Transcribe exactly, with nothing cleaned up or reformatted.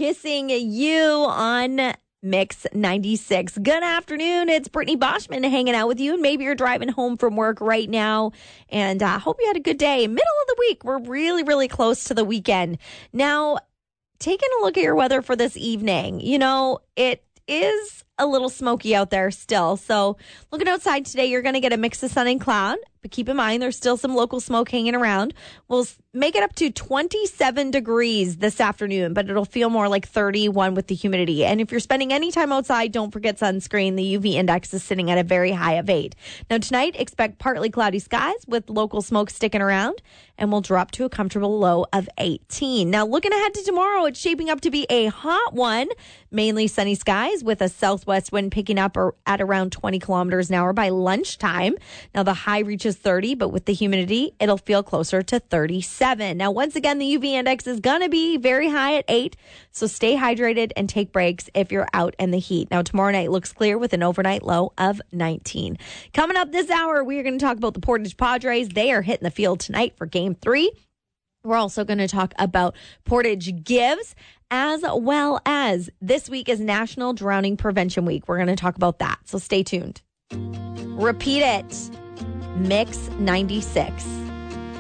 Kissing You on Mix ninety-six. Good afternoon. It's Brittany Boschman hanging out with you. And maybe you're driving home from work right now. And I uh, hope you had a good day. Middle of the week. We're really, really close to the weekend. Now, taking a look at your weather for this evening. You know, it is a little smoky out there still. So looking outside today, you're going to get a mix of sun and cloud. But keep in mind, there's still some local smoke hanging around. We'll make it up to twenty-seven degrees this afternoon, but it'll feel more like thirty-one with the humidity. And if you're spending any time outside, don't forget sunscreen. The U V index is sitting at a very high of eight. Now tonight, expect partly cloudy skies with local smoke sticking around, and we'll drop to a comfortable low of eighteen. Now looking ahead to tomorrow, it's shaping up to be a hot one. Mainly sunny skies with a southwest wind picking up at around twenty kilometers an hour by lunchtime. Now the high reaches thirty, but with the humidity, it'll feel closer to thirty-seven. Now, once again, the U V index is going to be very high at eight, so stay hydrated and take breaks if you're out in the heat. Now, tomorrow night looks clear with an overnight low of nineteen. Coming up this hour, we are going to talk about the Portage Padres. They are hitting the field tonight for game three. We're also going to talk about Portage Gives, as well as this week is National Drowning Prevention Week. We're going to talk about that, so stay tuned. Repeat it. Mix ninety-six.